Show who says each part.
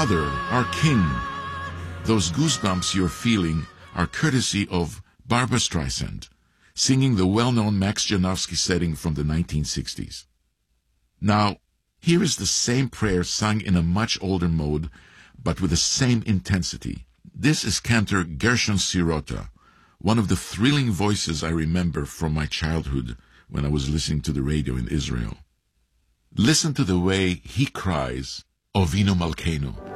Speaker 1: Father, our King. Those goosebumps you're feeling are courtesy of Barbra Streisand, singing the well-known Max Janowski setting from the 1960s. Now, here is the same prayer sung in a much older mode, but with the same intensity. This is cantor Gershon Sirota, one of the thrilling voices I remember from my childhood when I was listening to the radio in Israel. Listen to the way he cries, Ovinu Malkeinu.